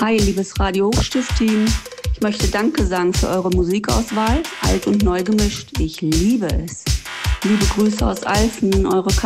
Hi, liebes Radio Hochstift-Team. Ich möchte Danke sagen für eure Musikauswahl, alt und neu gemischt. Ich liebe es. Liebe Grüße aus Alfen, eure